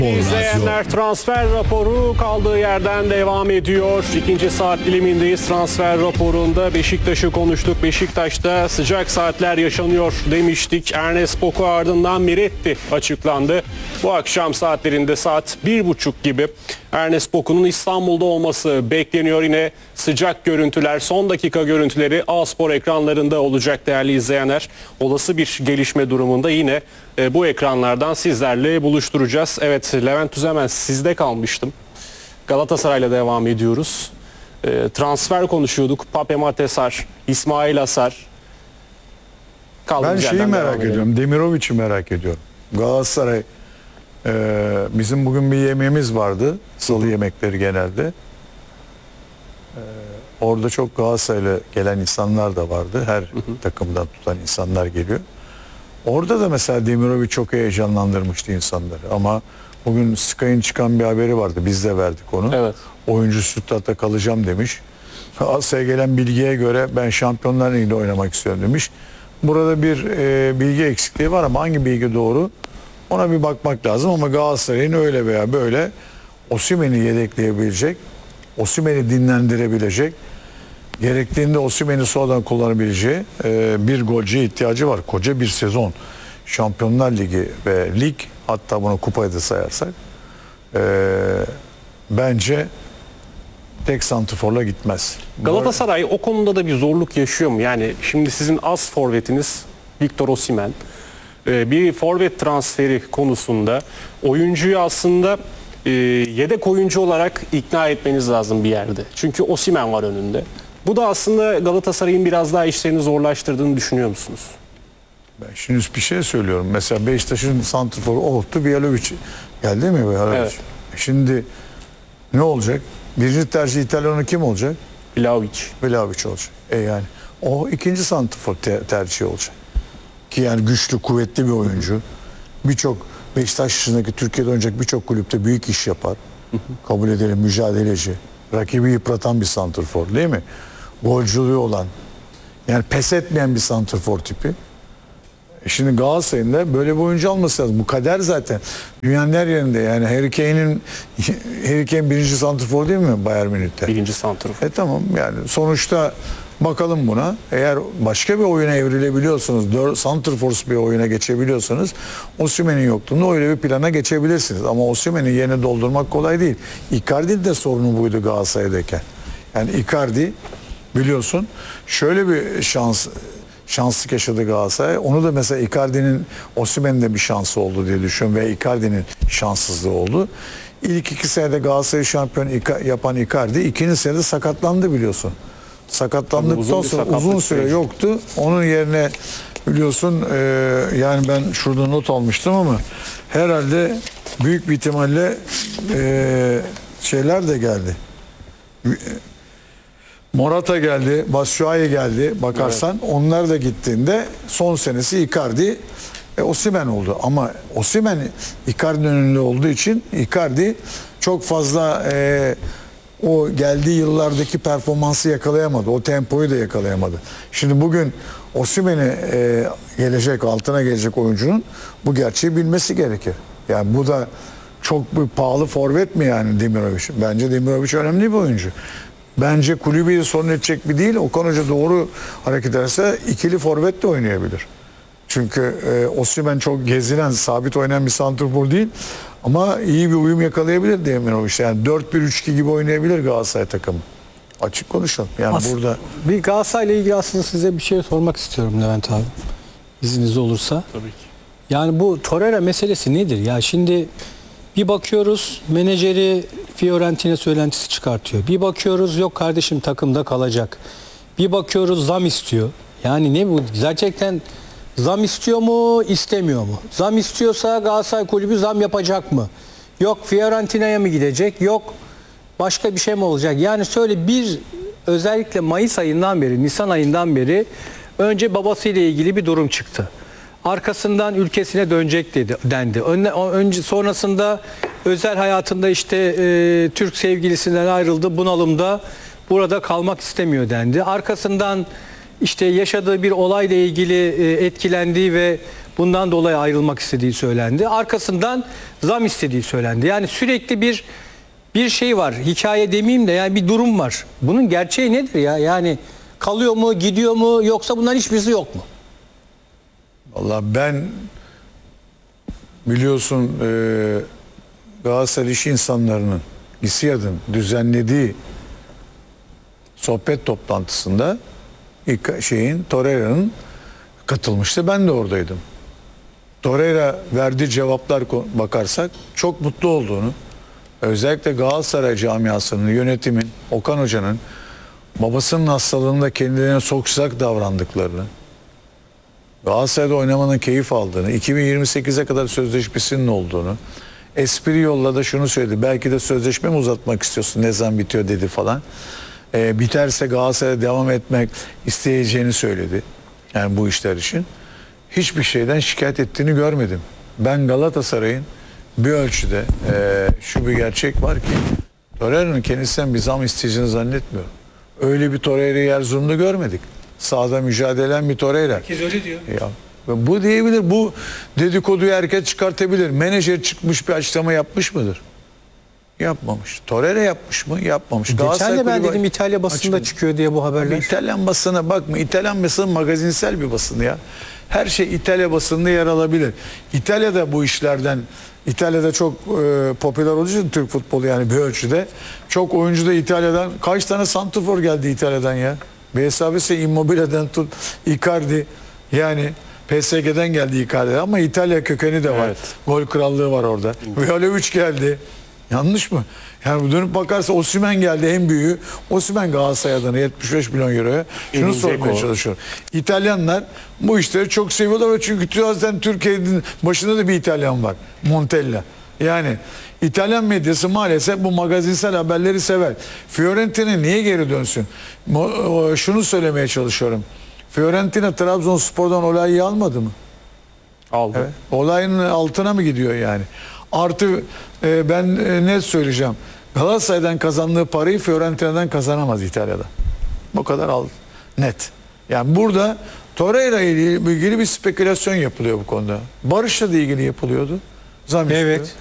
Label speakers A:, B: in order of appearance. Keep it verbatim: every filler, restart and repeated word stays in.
A: İzleyenler, transfer raporu kaldığı yerden devam ediyor. İkinci saat dilimindeyiz. Transfer raporunda Beşiktaş'ı konuştuk. Beşiktaş'ta sıcak saatler yaşanıyor demiştik. Ernest Boku ardından Miretti açıklandı. Bu akşam saatlerinde saat bir buçuk gibi Ernest Boku'nun İstanbul'da olması bekleniyor. Yine sıcak görüntüler, son dakika görüntüleri A-Spor ekranlarında olacak değerli izleyenler. Olası bir gelişme durumunda yine e, bu ekranlardan sizlerle buluşturacağız. Evet, Levent Tüzemen, sizde kalmıştım. Galatasaray'la devam ediyoruz. E, transfer konuşuyorduk. Pape Matesar, İsmail Asar.
B: Ben şeyi merak ediyorum. Demiroviç'i merak ediyorum. Galatasaray e, bizim bugün bir yemeğimiz vardı. Salı yemekleri genelde. E, orada çok Galatasaray'la gelen insanlar da vardı. Her hı hı. takımdan tutan insanlar geliyor. Orada da mesela Demiroviç çok heyecanlandırmıştı insanları. Ama bugün Sky'ın çıkan bir haberi vardı. Biz de verdik onu.
A: Evet.
B: Oyuncu Stuttgart'ta kalacağım demiş. Asya'ya gelen bilgiye göre ben Şampiyonlar Ligi'nde oynamak istiyorum demiş. Burada bir e, bilgi eksikliği var ama hangi bilgi doğru? Ona bir bakmak lazım ama Galatasaray'ın öyle veya böyle Osimhen'i yedekleyebilecek, Osimhen'i dinlendirebilecek, gerektiğinde Osimhen'i sonradan kullanabileceği e, bir golcüye ihtiyacı var. Koca bir sezon Şampiyonlar Ligi ve lig, hatta bunu kupayı da sayarsak e, bence tek santrforla gitmez.
A: Galatasaray o konuda da bir zorluk yaşıyor mu? Yani şimdi sizin az forvetiniz Victor Osimhen. Ee, bir forvet transferi konusunda oyuncuyu aslında e, yedek oyuncu olarak ikna etmeniz lazım bir yerde. Çünkü Osimhen var önünde. Bu da aslında Galatasaray'ın biraz daha işlerini zorlaştırdığını düşünüyor musunuz?
B: Ben şimdi bir şey söylüyorum. Mesela Beşiktaş'ın santrforu Ohtu Bijalovic geldi mi Bijalovic? Evet. Şimdi ne olacak? Birinci tercih İtalyanı kim olacak?
A: Vlahovic.
B: Vlahovic olacak. E yani o ikinci santrfor te- tercihi olacak. Ki yani güçlü, kuvvetli bir oyuncu. Birçok Beşiktaş dışındaki Türkiye'de oynayacak birçok kulüpte büyük iş yapar. Kabul edelim, mücadeleci. Rakibi yıpratan bir santrfor değil mi? Golcülüğü olan. Yani pes etmeyen bir santrfor tipi. E şimdi Galatasaray'ın da böyle bir oyuncu alması lazım. Bu kader zaten. Dünyanın her yerinde yani Harry Kane'in Harry Kane birinci santrfor değil mi Bayern Münih'te?
A: Birinci santrfor.
B: E tamam yani sonuçta bakalım buna. Eğer başka bir oyuna evrilebiliyorsanız, dört santrfor bir oyuna geçebiliyorsanız Osimhen'in yokluğunda öyle bir plana geçebilirsiniz. Ama Osimhen'in yerini doldurmak kolay değil. Icardi'nin de sorunu buydu Galatasaray'dayken. Yani Icardi biliyorsun şöyle bir şans şanslık yaşadı Galatasaray. Onu da mesela Icardi'nin Osimhen'in de bir şansı oldu diye düşünüyorum ve Icardi'nin şanssızlığı oldu. İlk iki senede Galatasaray şampiyon yapan Icardi ikinci senede sakatlandı biliyorsun. Sakatlandıktan sonra uzun süre yoktu. Onun yerine biliyorsun e, yani ben şurada not almıştım ama herhalde büyük bir ihtimalle e, şeyler de geldi. Morata geldi, Batshuayi geldi bakarsan. Evet. Onlar da gittiğinde son senesi Icardi e, Osimhen oldu. Ama Osimhen Icardi'nin önünde olduğu için Icardi çok fazla e, o geldiği yıllardaki performansı yakalayamadı. O tempoyu da yakalayamadı. Şimdi bugün Osimhen'i e, gelecek, altına gelecek oyuncunun bu gerçeği bilmesi gerekir. Yani bu da çok bir pahalı forvet mi yani Demirovic? Bence Demirovic önemli bir oyuncu. Bence kulübü sorun edecek bir değil. Okan Hoca doğru hareket ederse ikili forvet de oynayabilir. Çünkü e, Osimhen çok gezilen, sabit oynayan bir santrfor değil. Ama iyi bir uyum yakalayabilir Demirovic. Yani dört bir üç iki gibi oynayabilir Galatasaray takımı. Açık konuşalım. Yani
C: As-
B: burada
C: bir Galatasaray'la ilgili aslında size bir şey sormak istiyorum Levent abi. İzniniz olursa.
A: Tabii ki.
C: Yani bu Torreira meselesi nedir? Ya şimdi bir bakıyoruz menajeri Fiorentina söylentisi çıkartıyor. Bir bakıyoruz yok kardeşim takımda kalacak. Bir bakıyoruz zam istiyor. Yani ne bu? Gerçekten zam istiyor mu, istemiyor mu? Zam istiyorsa Galatasaray kulübü zam yapacak mı? Yok Fiorentina'ya mı gidecek? Yok başka bir şey mi olacak? Yani söyle bir özellikle Mayıs ayından beri, Nisan ayından beri önce babasıyla ilgili bir durum çıktı. Arkasından ülkesine dönecek dedi dendi. Önce, önce sonrasında özel hayatında işte e, Türk sevgilisinden ayrıldı, bunalımda burada kalmak istemiyor dendi. Arkasından işte yaşadığı bir olayla ilgili e, etkilendiği ve Bundan dolayı ayrılmak istediği söylendi. Arkasından zam istediği söylendi. Yani sürekli bir bir şey var. Hikaye demeyeyim de yani bir durum var. Bunun gerçeği nedir ya? Yani kalıyor mu, gidiyor mu, yoksa bunların hiçbirisi yok mu?
B: Vallahi ben biliyorsun e, Galatasaray iş insanlarının GİSİAD'ın düzenlediği sohbet toplantısında ilk şeyin Torreira'nın katılmıştı. Ben de oradaydım. Torreira verdiği cevaplar ko- bakarsak çok mutlu olduğunu, özellikle Galatasaray camiasının, yönetimin, Okan Hoca'nın babasının hastalığında kendilerine çok sıcak davrandıklarını, Galatasaray'da oynamanın keyif aldığını, iki bin yirmi sekize kadar sözleşmesinin olduğunu, espri yolla da şunu söyledi. Belki de sözleşme mi uzatmak istiyorsun, ne zaman bitiyor dedi falan. Ee, biterse Galatasaray'a devam etmek isteyeceğini söyledi. Yani bu işler için. Hiçbir şeyden şikayet ettiğini görmedim. Ben Galatasaray'ın bir ölçüde e, şu bir gerçek var ki Torreira'nın kendisinden bir zam isteyeceğini zannetmiyorum. Öyle bir Torreira'yı Erzurum'da görmedik. Sahada mücadele eden bir Torreira.
C: Herkes öyle diyor.
B: Ya, bu diyebilir, bu dedikoduyu herkes çıkartabilir. Menajer çıkmış bir açıklama yapmış mıdır? Yapmamış. Torreira yapmış mı? Yapmamış.
C: Geçen de ben
B: kulübü-
C: dedim İtalya basında
B: Açık-
C: çıkıyor diye bu haberler.
B: İtalyan basına bakma. İtalyan basını magazinsel bir basın ya. Her şey İtalya basınında yer alabilir. İtalya'da bu işlerden, İtalya'da çok e, popüler olduğu için Türk futbolu yani bir ölçüde. Çok oyuncu da İtalya'dan, kaç tane santrafor geldi İtalya'dan ya. B S B'si Immobile'den tut, Icardi yani P S G'den geldi Icardi ama İtalya kökeni de var.
A: Evet.
B: Gol krallığı var orada. Vlahovic geldi. Yanlış mı? Yani dönüp bakarsa Osimhen geldi en büyüğü. Osimhen Galatasaray adına yetmiş beş milyon euroya. Şunu
A: Edin
B: sormaya
A: Dzeko.
B: çalışıyorum. İtalyanlar bu işleri çok seviyorlar ve çünkü zaten Türkiye'nin başında da bir İtalyan var. Montella. Yani İtalyan medyası maalesef bu magazinsel haberleri sever. Fiorentina niye geri dönsün? Mo- o- Şunu söylemeye çalışıyorum. Fiorentina Trabzonspor'dan Olay'ı almadı mı?
A: Aldı.
B: Evet. Olayın altına mı gidiyor yani? Artı e, ben e, net söyleyeceğim. Galatasaray'dan kazandığı parayı Fiorentina'dan kazanamaz İtalya'da. Bu kadar al net. Yani burada Torreira ile ilgili bir spekülasyon yapılıyor bu konuda. Barış'la da ilgili yapılıyordu. Zam
C: Evet.
B: istiyor.